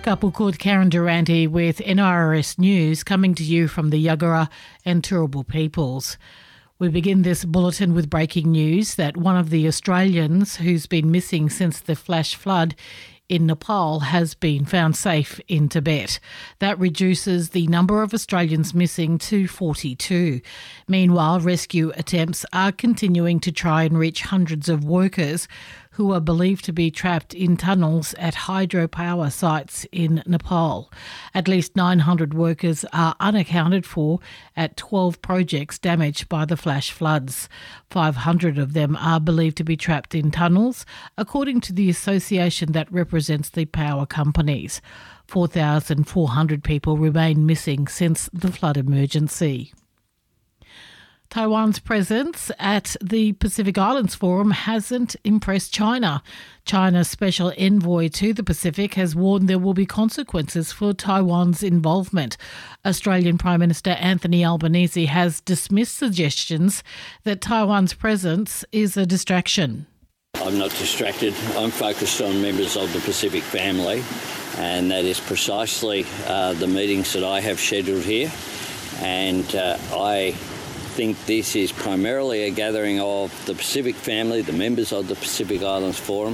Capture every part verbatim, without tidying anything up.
couple called Karen Durante with N R S News, coming to you from the Yagara and Turrbal peoples. We begin this bulletin with breaking news that one of the Australians who's been missing since the flash flood in Nepal has been found safe in Tibet. That reduces the number of Australians missing to forty-two. Meanwhile, rescue attempts are continuing to try and reach hundreds of workers who are believed to be trapped in tunnels at hydropower sites in Nepal. At least nine hundred workers are unaccounted for at twelve projects damaged by the flash floods. five hundred of them are believed to be trapped in tunnels, according to the association that represents the power companies. four thousand four hundred people remain missing since the flood emergency. Taiwan's presence at the Pacific Islands Forum hasn't impressed China. China's special envoy to the Pacific has warned there will be consequences for Taiwan's involvement. Australian Prime Minister Anthony Albanese has dismissed suggestions that Taiwan's presence is a distraction. I'm not distracted. I'm focused on members of the Pacific family, and that is precisely uh, the meetings that I have scheduled here. And uh, I think this is primarily a gathering of the Pacific family, the members of the Pacific Islands Forum.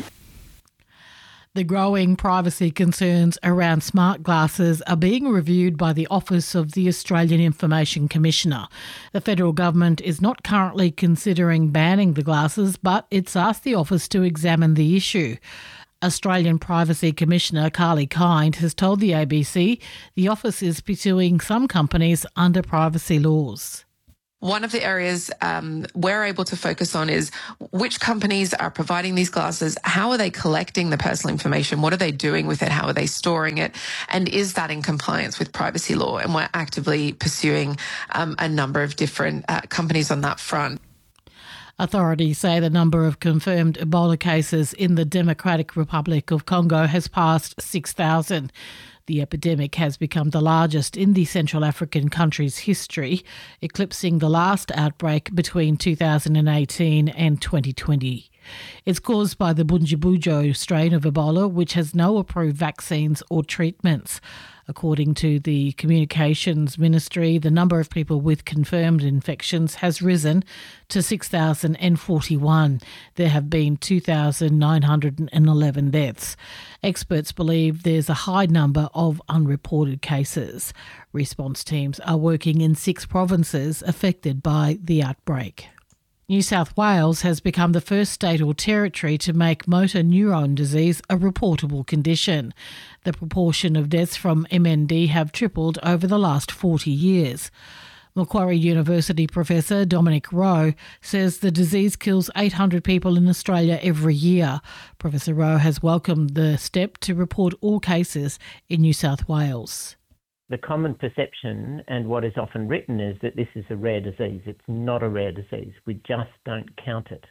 The growing privacy concerns around smart glasses are being reviewed by the Office of the Australian Information Commissioner. The federal government is not currently considering banning the glasses, but it's asked the office to examine the issue. Australian Privacy Commissioner Carly Kind has told the A B C the office is pursuing some companies under privacy laws. One of the areas um, we're able to focus on is which companies are providing these glasses, how are they collecting the personal information, what are they doing with it, how are they storing it, and is that in compliance with privacy law? And we're actively pursuing um, a number of different uh, companies on that front. Authorities say the number of confirmed Ebola cases in the Democratic Republic of Congo has passed six thousand. The epidemic has become the largest in the Central African country's history, eclipsing the last outbreak between two thousand eighteen and twenty twenty. It's caused by the Bundibugyo strain of Ebola, which has no approved vaccines or treatments. According to the Communications Ministry, the number of people with confirmed infections has risen to six thousand forty-one. There have been two thousand nine hundred eleven deaths. Experts believe there's a high number of unreported cases. Response teams are working in six provinces affected by the outbreak. New South Wales has become the first state or territory to make motor neurone disease a reportable condition. The proportion of deaths from M N D have tripled over the last forty years. Macquarie University professor Dominic Rowe says the disease kills eight hundred people in Australia every year. Professor Rowe has welcomed the step to report all cases in New South Wales. The common perception and what is often written is that this is a rare disease. It's not a rare disease. We just don't count it.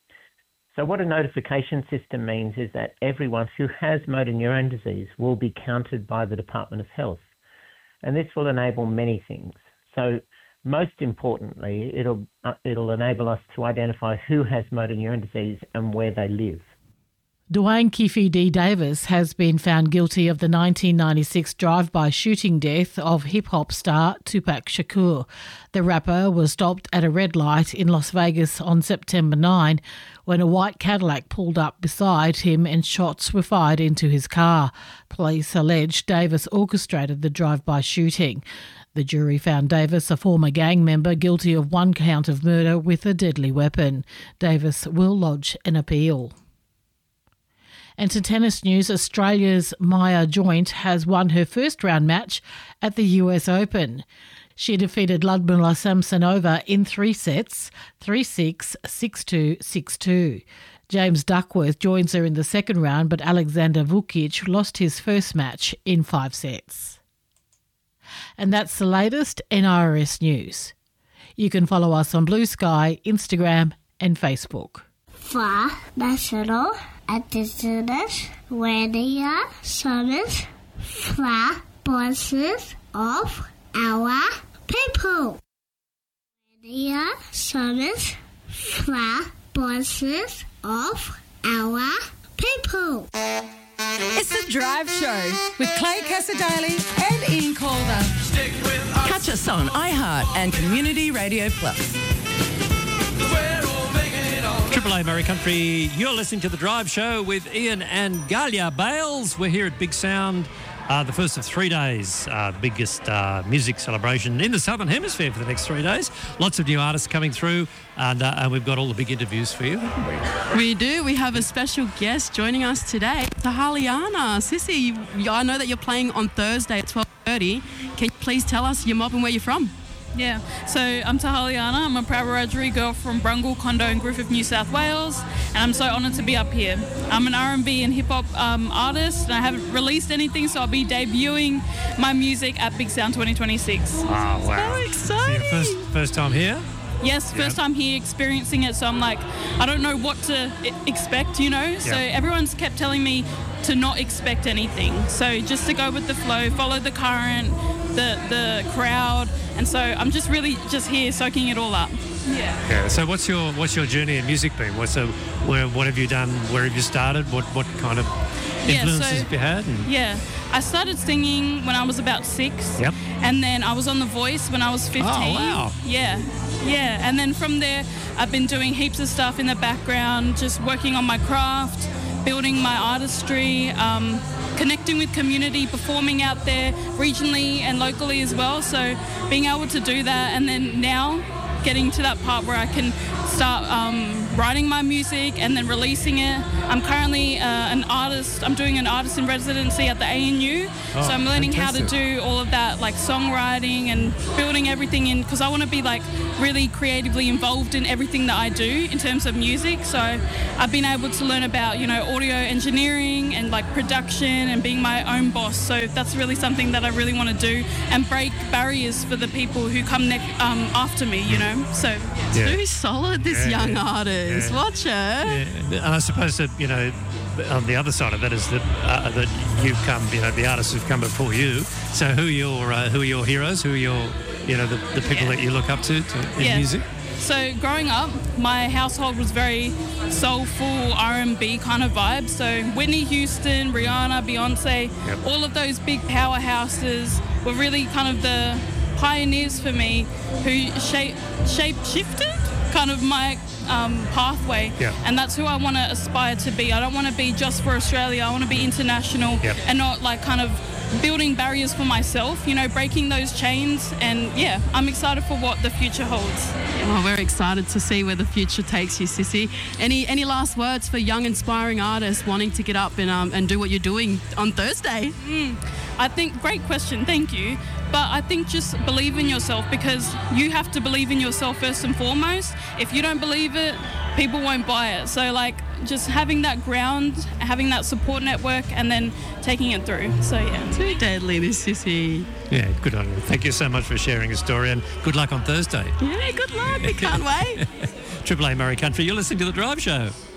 So what a notification system means is that everyone who has motor neurone disease will be counted by the Department of Health. And this will enable many things. So most importantly, it'll, uh, it'll enable us to identify who has motor neurone disease and where they live. Dwayne Keefe D. Davis has been found guilty of the nineteen ninety-six drive-by shooting death of hip-hop star Tupac Shakur. The rapper was stopped at a red light in Las Vegas on September ninth when a white Cadillac pulled up beside him and shots were fired into his car. Police allege Davis orchestrated the drive-by shooting. The jury found Davis, a former gang member, guilty of one count of murder with a deadly weapon. Davis will lodge an appeal. And to tennis news, Australia's Maya Joint has won her first round match at the U S Open. She defeated Ludmila Samsonova in three sets, three six, six two, six two. James Duckworth joins her in the second round, but Alexander Vukic lost his first match in five sets. And that's the latest N R S News. You can follow us on Blue Sky, Instagram and Facebook. For National Indigenous Radio Service, for voices of our people. Radio Service, for voices of our people. It's The Drive Show with Clay Casadale and Ian Calder. Stick with us. Catch us on iHeart and Community Radio Plus. Triple A Murray Country, you're listening to The Drive Show with Ian and Galia Bales. We're here at Big Sound, uh, the first of three days, uh, biggest uh, music celebration in the Southern Hemisphere for the next three days. Lots of new artists coming through, and, uh, and we've got all the big interviews for you, haven't we? We do. We have a special guest joining us today, Tahaliana. Sissy, I know that you're playing on Thursday at twelve thirty. Can you please tell us your mob and where you're from? Yeah, so I'm Tahaliana. I'm a proud Wiradjuri girl from Brungle, Condo in Griffith, New South Wales, and I'm so honoured to be up here. I'm an R and B and hip-hop um, artist, and I haven't released anything, so I'll be debuting my music at Big Sound twenty twenty-six. Oh, wow. So exciting. So first, first time here? Yes, first Yep. time here experiencing it, so I'm like, I don't know what to I- expect, you know? So Yep. everyone's kept telling me to not expect anything. So just to go with the flow, follow the current, the the crowd, and so I'm just really just here soaking it all up. Yeah. Yeah. So what's your what's your journey in music been? What's a, where what have you done? Where have you started? What what kind of Yeah, influences so- have you had? And, Yeah, I started singing when I was about six. Yep. And then I was on The Voice when I was fifteen. Oh, wow. Yeah, yeah. And then from there, I've been doing heaps of stuff in the background, just working on my craft, building my artistry, um, connecting with community, performing out there regionally and locally as well. So being able to do that, and then now getting to that part where I can start um, writing my music and then releasing it. I'm currently uh, an artist. I'm doing an artist in residency at the A N U. Oh, so I'm learning how to fantastic. do all of that, like songwriting and building everything in, because I want to be like really creatively involved in everything that I do in terms of music. So I've been able to learn about, you know, audio engineering and like production and being my own boss. So that's really something that I really want to do and break barriers for the people who come ne- um, after me, you know. So Yeah. Too solid, this Yeah, young yeah, artist. yeah. Watch her. Yeah, and I suppose that, you know, on the other side of that is that uh, that you've come, you know, the artists have come before you. So who are your uh, who are your heroes? Who are your, you know, the, the people Yeah. that you look up to, to in Yeah. music? So growing up, my household was very soulful R and B kind of vibe. So Whitney Houston, Rihanna, Beyonce, Yep. all of those big powerhouses were really kind of the pioneers for me, who shape shape shifted kind of my um, pathway. Yeah. And that's who I want to aspire to be. I don't want to be just for Australia. I want to be international Yep. and not like kind of building barriers for myself, you know, breaking those chains. And yeah, I'm excited for what the future holds. Well, we're excited to see where the future takes you, Sissy. Any any last words for young, inspiring artists wanting to get up and um, and do what you're doing on Thursday? Mm, I think, great question, thank you. But I think just believe in yourself, because you have to believe in yourself first and foremost. If you don't believe it, people won't buy it. So like just having that ground, having that support network, and then taking it through. So yeah. Too deadly, this Sissy. Yeah, good on you. Thank you so much for sharing your story, and good luck on Thursday. Yeah, good luck. I can't wait. Triple A Murray Country, you're listening to The Drive Show.